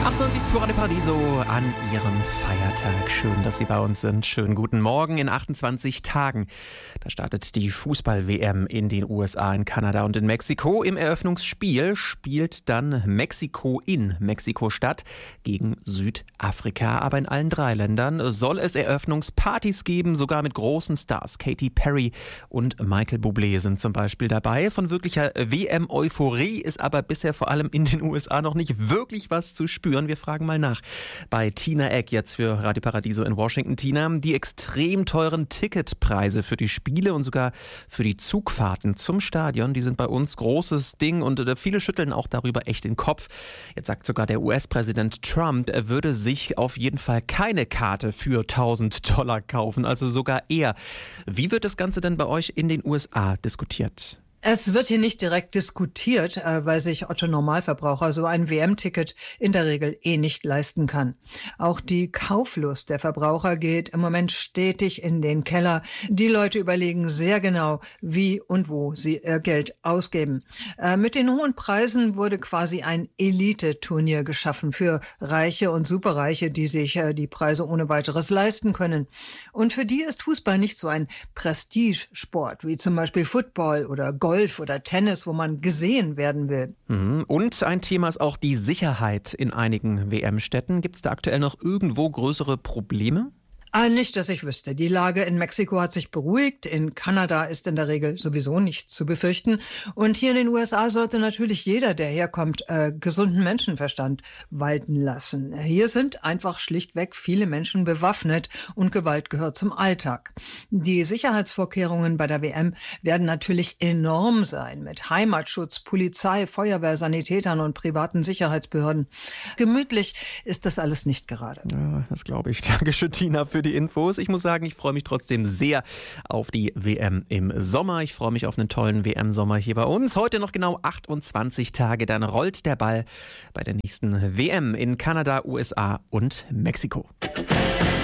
98 Radio Paradiso an Ihrem Feiertag. Schön, dass Sie bei uns sind. Schönen guten Morgen. In 28 Tagen, da startet die Fußball-WM in den USA, in Kanada und in Mexiko. Im Eröffnungsspiel spielt dann Mexiko in Mexiko-Stadt gegen Südafrika. Aber in allen drei Ländern soll es Eröffnungspartys geben, sogar mit großen Stars. Katy Perry und Michael Bublé sind zum Beispiel dabei. Von wirklicher WM-Euphorie ist aber bisher vor allem in den USA noch nicht wirklich was zu spüren. Wir fragen mal nach bei Tina Eck jetzt für Radio Paradiso in Washington. Tina, die extrem teuren Ticketpreise für die Spiele und sogar für die Zugfahrten zum Stadion, die sind bei uns großes Ding und viele schütteln auch darüber echt den Kopf. Jetzt sagt sogar der US-Präsident Trump, er würde sich auf jeden Fall keine Karte für $1.000 kaufen, also sogar er. Wie wird das Ganze denn bei euch in den USA diskutiert? Es wird hier nicht direkt diskutiert, weil sich Otto Normalverbraucher so ein WM-Ticket in der Regel nicht leisten kann. Auch die Kauflust der Verbraucher geht im Moment stetig in den Keller. Die Leute überlegen sehr genau, wie und wo sie ihr Geld ausgeben. Mit den hohen Preisen wurde quasi ein Elite-Turnier geschaffen für Reiche und Superreiche, die sich die Preise ohne weiteres leisten können. Und für die ist Fußball nicht so ein Prestigesport wie zum Beispiel Football oder Golf oder Tennis, wo man gesehen werden will. Und ein Thema ist auch die Sicherheit in einigen WM-Städten. Gibt es da aktuell noch irgendwo größere Probleme? Nicht, dass ich wüsste. Die Lage in Mexiko hat sich beruhigt. In Kanada ist in der Regel sowieso nichts zu befürchten. Und hier in den USA sollte natürlich jeder, der herkommt, gesunden Menschenverstand walten lassen. Hier sind einfach schlichtweg viele Menschen bewaffnet und Gewalt gehört zum Alltag. Die Sicherheitsvorkehrungen bei der WM werden natürlich enorm sein mit Heimatschutz, Polizei, Feuerwehr, Sanitätern und privaten Sicherheitsbehörden. Gemütlich ist das alles nicht gerade. Ja, das glaube ich. Dankeschön, Tina, für die Infos. Ich muss sagen, ich freue mich trotzdem sehr auf die WM im Sommer. Ich freue mich auf einen tollen WM-Sommer hier bei uns. Heute noch genau 28 Tage, dann rollt der Ball bei der nächsten WM in Kanada, USA und Mexiko.